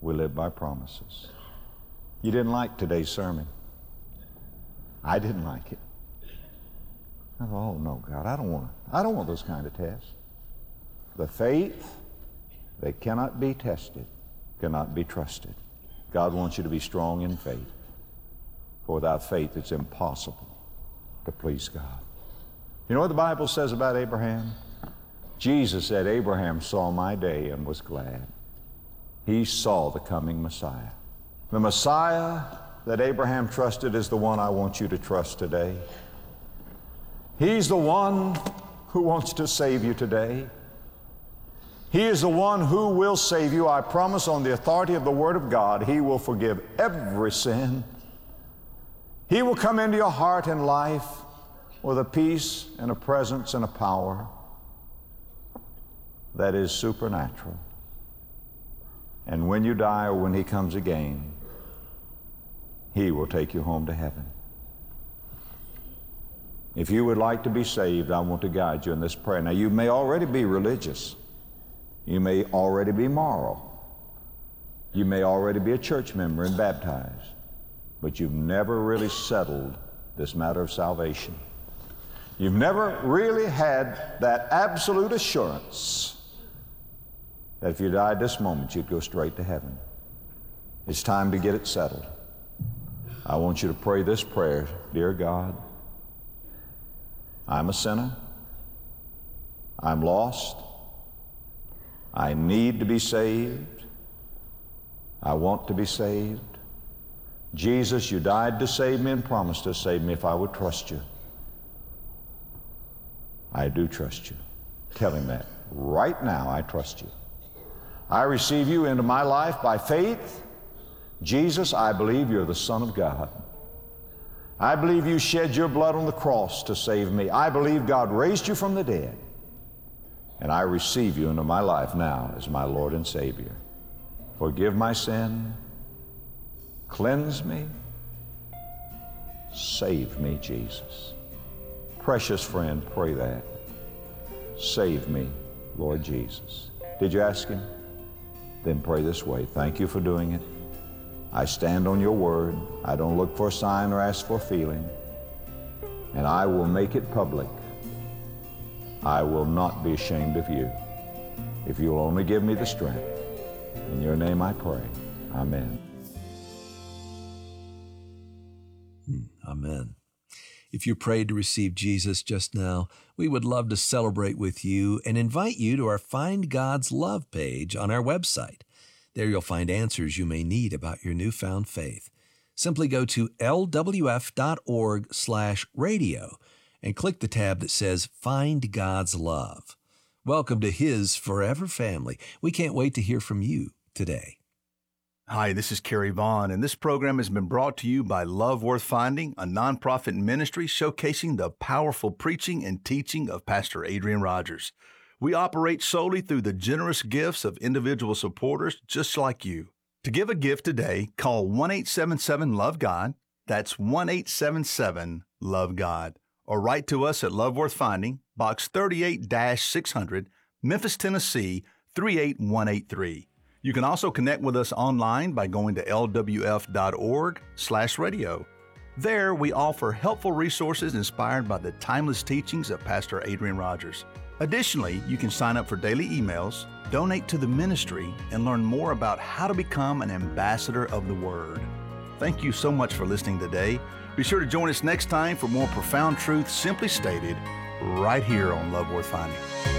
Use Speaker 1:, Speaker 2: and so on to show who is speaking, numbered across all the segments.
Speaker 1: We live by promises. You didn't like today's sermon. I didn't like it. I thought, oh no, God, I don't want those kind of tests. The faith that cannot be tested cannot be trusted. God wants you to be strong in faith. For without faith, it's impossible to please God. You know what the Bible says about Abraham? Jesus said, Abraham saw my day and was glad. He saw the coming Messiah. The Messiah that Abraham trusted is the one I want you to trust today. He's the one who wants to save you today. He is the one who will save you. I promise on the authority of the Word of God, He will forgive every sin. He will come into your heart and life with a peace and a presence and a power that is supernatural. And when you die or when He comes again, He will take you home to heaven. If you would like to be saved, I want to guide you in this prayer. Now, you may already be religious. You may already be moral. You may already be a church member and baptized. But you've never really settled this matter of salvation. You've never really had that absolute assurance that if you died this moment, you'd go straight to heaven. It's time to get it settled. I want you to pray this prayer. Dear God, I'm a sinner. I'm lost. I need to be saved. I want to be saved. Jesus, you died to save me and promised to save me if I would trust you. I do trust you. Tell Him that. Right now, I trust you. I receive you into my life by faith. Jesus, I believe you're the Son of God. I believe you shed your blood on the cross to save me. I believe God raised you from the dead. And I receive you into my life now as my Lord and Savior. Forgive my sin. Cleanse me. Save me, Jesus. Precious friend, pray that. Save me, Lord Jesus. Did you ask Him? Then pray this way. Thank you for doing it. I stand on your word. I don't look for a sign or ask for a feeling. And I will make it public. I will not be ashamed of you if you'll only give me the strength. In your name I pray. Amen.
Speaker 2: Amen. If you prayed to receive Jesus just now, we would love to celebrate with you and invite you to our Find God's Love page on our website. There you'll find answers you may need about your newfound faith. Simply go to lwf.org/radio and click the tab that says Find God's Love. Welcome to His forever family. We can't wait to hear from you today.
Speaker 3: Hi, this is Kerry Vaughn, and this program has been brought to you by Love Worth Finding, a nonprofit ministry showcasing the powerful preaching and teaching of Pastor Adrian Rogers. We operate solely through the generous gifts of individual supporters just like you. To give a gift today, call 1-877-LOVE-GOD. That's 1-877-LOVE-GOD. Or write to us at Love Worth Finding, Box 38-600, Memphis, Tennessee, 38183. You can also connect with us online by going to lwf.org/radio. There, we offer helpful resources inspired by the timeless teachings of Pastor Adrian Rogers. Additionally, you can sign up for daily emails, donate to the ministry, and learn more about how to become an ambassador of the Word. Thank you so much for listening today. Be sure to join us next time for more profound truth simply stated right here on Love Worth Finding.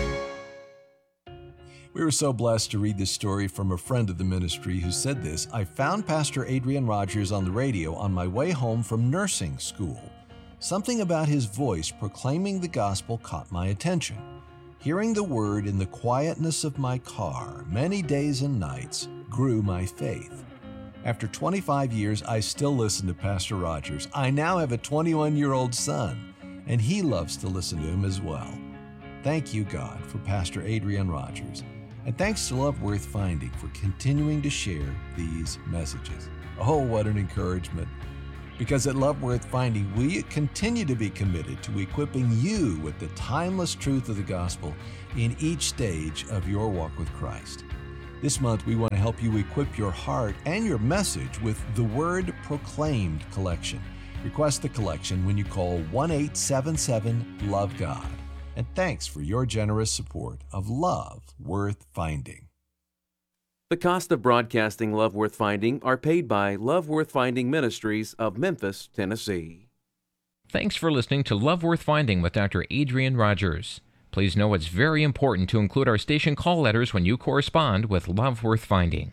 Speaker 2: We were so blessed to read this story from a friend of the ministry who said this. I found Pastor Adrian Rogers on the radio on my way home from nursing school. Something about his voice proclaiming the gospel caught my attention. Hearing the word in the quietness of my car many days and nights grew my faith. After 25 years, I still listen to Pastor Rogers. I now have a 21-year-old son, and he loves to listen to him as well. Thank you, God, for Pastor Adrian Rogers. And thanks to Love Worth Finding for continuing to share these messages. Oh, what an encouragement. Because at Love Worth Finding, we continue to be committed to equipping you with the timeless truth of the gospel in each stage of your walk with Christ. This month, we want to help you equip your heart and your message with the Word Proclaimed collection. Request the collection when you call 1-877-LOVE-GOD. And thanks for your generous support of Love Worth Finding.
Speaker 4: The cost of broadcasting Love Worth Finding are paid by Love Worth Finding Ministries of Memphis, Tennessee.
Speaker 5: Thanks for listening to Love Worth Finding with Dr. Adrian Rogers. Please know it's very important to include our station call letters when you correspond with Love Worth Finding.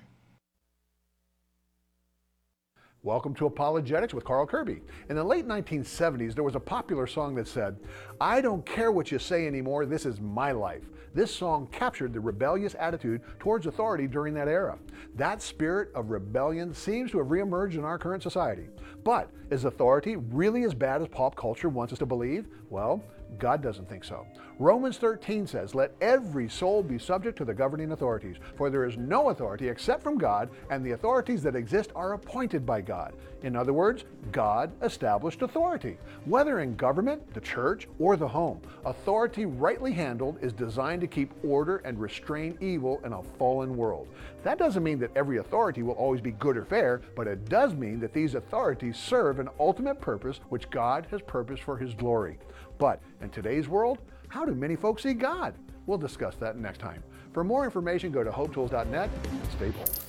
Speaker 6: Welcome to Apologetics with Carl Kirby. In the late 1970s, there was a popular song that said, "I don't care what you say anymore, this is my life." This song captured the rebellious attitude towards authority during that era. That spirit of rebellion seems to have reemerged in our current society. But is authority really as bad as pop culture wants us to believe? Well, God doesn't think so. Romans 13 says, "Let every soul be subject to the governing authorities, for there is no authority except from God, and the authorities that exist are appointed by God." In other words, God established authority. Whether in government, the church, or the home, authority rightly handled is designed to keep order and restrain evil in a fallen world. That doesn't mean that every authority will always be good or fair, but it does mean that these authorities serve an ultimate purpose which God has purposed for His glory. But in today's world, how do many folks see God? We'll discuss that next time. For more information, go to hopetools.net and stay blessed.